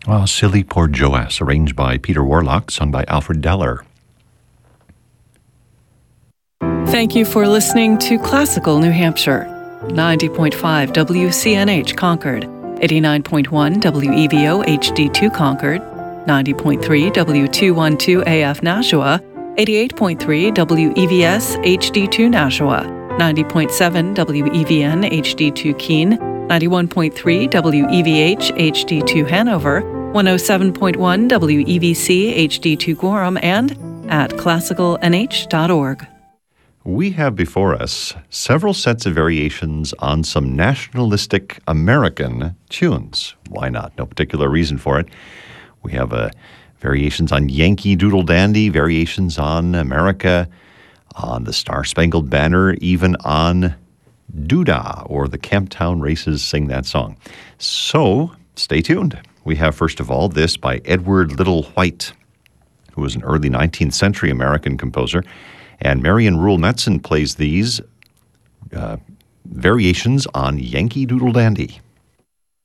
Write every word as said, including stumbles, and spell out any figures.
Oh, Silly Poor Joass, arranged by Peter Warlock, sung by Alfred Deller. Thank you for listening to Classical New Hampshire. ninety point five W C N H Concord, eighty-nine point one W E V O H D two Concord, ninety point three W two twelve A F Nashua, eighty-eight point three W E V S H D two Nashua, ninety point seven W E V N H D two Keene, ninety-one point three W E V H H D two Hanover, one oh seven point one W E V C H D two Gorham, and at classical n h dot org. We have before us several sets of variations on some nationalistic American tunes. Why not? No particular reason for it. We have uh, variations on Yankee Doodle Dandy, variations on America, on the Star-Spangled Banner, even on Doodah, or the Camptown Races Sing That Song. So, stay tuned. We have, first of all, this by Edward Little White, who was an early nineteenth century American composer, and Marion Rule Metzen plays these uh, variations on Yankee Doodle Dandy.